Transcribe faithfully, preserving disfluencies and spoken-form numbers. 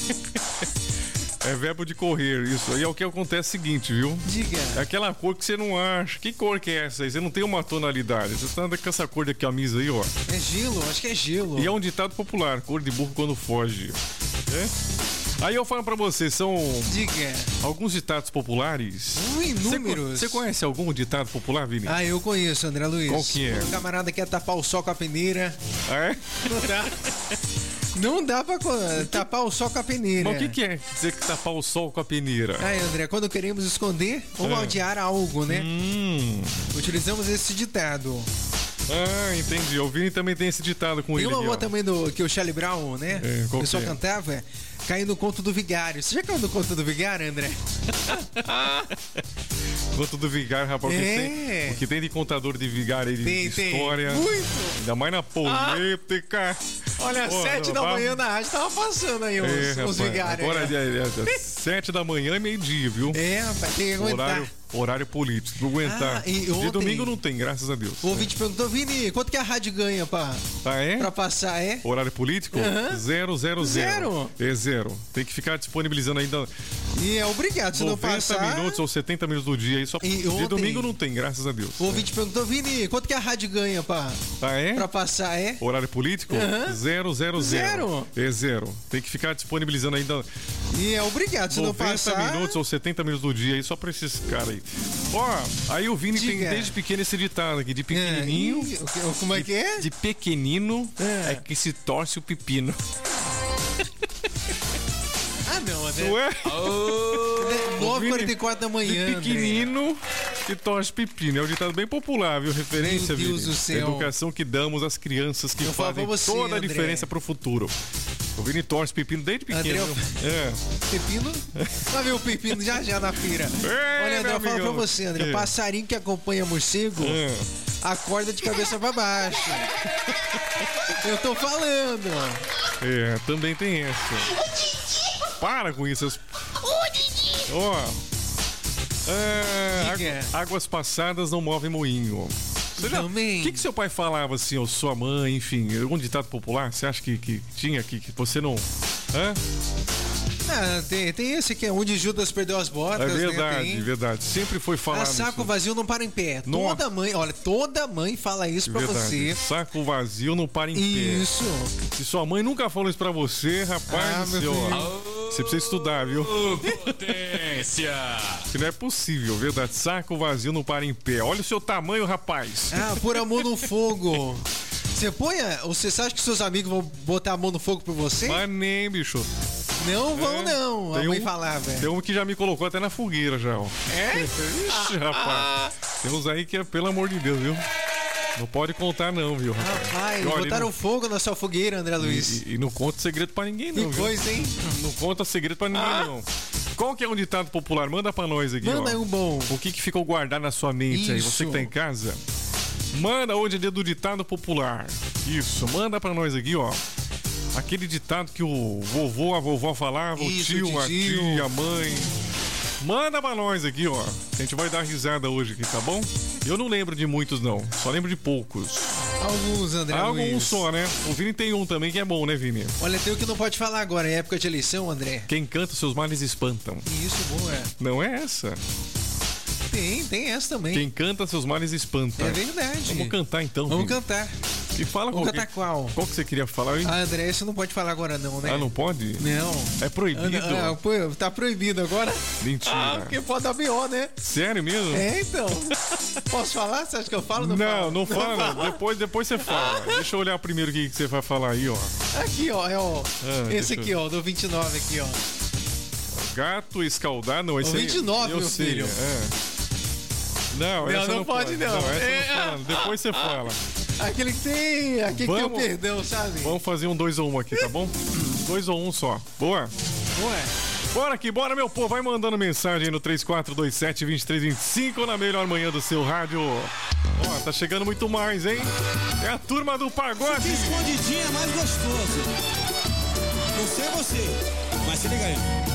É verbo de correr, isso. Aí é o que acontece o seguinte, viu? Diga. É aquela cor que você não acha. Que cor que é essa aí? Você não tem uma tonalidade. Você tá andando com essa cor de camisa aí, ó. É gelo, acho que é gelo. E é um ditado popular, cor de burro quando foge. É? Aí eu falo pra você, são Diga. alguns ditados populares. Um inúmeros. Você conhece algum ditado popular, Vini? Ah, eu conheço, André Luiz. Qual que é? O camarada quer tapar o sol com a peneira. Ah, é? Não dá. Não dá pra tapar o sol com a peneira. Mas o que, que é dizer que tapar o sol com a peneira? Ai, André, quando queremos esconder ou É. aldear algo, né? Hum. Utilizamos esse ditado. Ah, entendi. O Vini também tem esse ditado com Tem ele uma aqui, ó. outra também do, que o Charlie Brown, né? É, qual o pessoal que é? cantava, é, caindo no conto do vigário. Você já caiu no conto do vigário, André? Conto do vigário, rapaz. O que É. tem, o que tem de contador de vigário aí de Tem, tem. história. Muito. Ainda mais na política. Olha, Pô, sete da vá- manhã na rádio tava passando aí os, É, os rapaz, vigários. agora aí, é, ó. é, é sete da manhã e meio-dia, viu? É, rapaz, tem que aguentar. Horário, horário político, não aguentar. Ah, e de ontem- domingo não tem, graças a Deus. O ouvinte perguntou, Vini, quanto que a rádio ganha pra, Ah, é? pra passar, é? Horário político? Aham. Zero, zero, zero. Zero? É zero. Tem que ficar disponibilizando ainda E é obrigado, se não noventa passar... minutos ou setenta minutos do dia aí só. E De ontem- domingo não tem, graças a Deus. O ouvinte perguntou, Vini, quanto que a rádio ganha pra, Ah, é? pra passar, é? Horário político? Aham. Zero, zero, zero. Zero? É zero. Tem que ficar disponibilizando ainda E é obrigado, se não noventa passar... minutos ou setenta minutos do dia aí só pra esses caras aí. Ó, aí o Vini tem Diga. desde pequeno esse ditado aqui, de É, pequenininho. ih, o que- como é que é? De pequenino É. é que se torce o pepino. Ah, não, André. Não é? nove e quarenta e quatro da manhã, De André. pequenino que torce pepino. É um ditado bem popular, viu? Referência, Meu Deus Vini. do céu. Educação que damos às crianças que Eu falo fazem pra você, toda a André. diferença pro futuro. O Vini torce pepino desde pequeno. André, viu? É. Pepino? Vai ver o pepino já já na feira. É, Olha, André, meu eu falo pra amigão. você, André. É. Passarinho que acompanha morcego, É. acorda de cabeça pra baixo. Eu tô falando. É, também tem essa. Para com isso. seus- Ó. É, Diga. águ- águas passadas não movem moinho. Você já- Também. O que, que seu pai falava assim, ou sua mãe, enfim, algum ditado popular? Você acha que, que tinha que, que você não. Hã? Ah, tem, tem esse que é onde Judas perdeu as É botas, verdade, né? Tem. verdade. Sempre foi Ah, falado. saco isso. vazio não para em pé. Nossa. Toda mãe, olha, toda mãe fala isso pra Verdade. você. Saco vazio não para em pé. Isso. Se sua mãe nunca falou isso pra você, rapaz Ah, do meu céu, filho. ó, você precisa estudar, viu? Potência! Que não é possível, verdade. Saco vazio não para em pé. Olha o seu tamanho, rapaz. Ah, pôr a mão no fogo. Você põe. a- Você acha que seus amigos vão botar a mão no fogo por você? Mas nem, bicho. Não vão, É, não. A tem mãe um- falava. Tem um que já me colocou até na fogueira já, ó. É? Ixi, rapaz. Tem uns aí que é, pelo amor de Deus, viu? Não pode contar não, viu, rapaz? Rapaz, E olha, botaram e fogo na sua fogueira, André não, Luiz. e, e não conta segredo pra ninguém não, Que viu? coisa, hein? Não conta segredo pra ninguém não. Qual que é um ditado popular? Manda pra nós aqui, Manda ó. aí um bom. O que que ficou guardado na sua mente aí? Isso. Você que tá em casa? Manda hoje é dia do ditado popular. Isso, manda pra nós aqui, ó. Aquele ditado que o vovô, a vovó falava, Isso, o tio, a tio. tia, a mãe. Manda pra nós aqui, ó. A gente vai dar risada hoje aqui, tá bom? Eu não lembro de muitos, não. Só lembro de poucos. Alguns, André Alguns Luiz. só, né? O Vini tem um também que é bom, né, Vini? Olha, tem o que não pode falar agora, é época de eleição, André. Quem canta seus males espantam. Isso, bom, é. Não é essa? Tem, tem essa também. Quem canta seus males espanta. É verdade. Vamos cantar então, Vamos Vini. cantar. E fala Vamos qual, cantar qual? qual que você queria falar, hein? Ah, André, isso não pode falar agora não, né? Ah, não pode? Não. É proibido? Ah, ah, pô, tá proibido agora. Mentira. Ah, porque pode dar B O, né? Sério mesmo? É, então. Posso falar? Você acha que eu falo? Não, Não, falo? não fala. Depois, depois você fala. Deixa eu olhar primeiro o que que você vai falar aí, ó. Aqui, ó, é o. Ah, esse deixa aqui, ó, do vinte e nove aqui, ó. Gato escaldar, não. Esse O vinte e nove, aí, eu meu sei, filho. É. Não, Não, essa não não pode, não. Não, essa É. não fala. Depois você fala. Aquele que tem. Aquele que tem o Vamos- perdão, sabe? Vamos fazer um dois ou um aqui, tá bom? Dois ou um só. Boa? Ué. Bora aqui, bora, meu povo. Vai mandando mensagem aí no três quatro dois sete, dois três dois cinco na melhor manhã do seu rádio. Ó, tá chegando muito mais, hein? É a turma do pagode. Que escondidinho é mais gostoso. Não sei você, mas se liga aí.